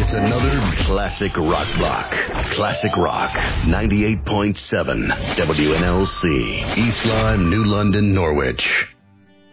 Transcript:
It's another classic rock block. Classic Rock 98.7 WNLC. East Lyme, New London, Norwich.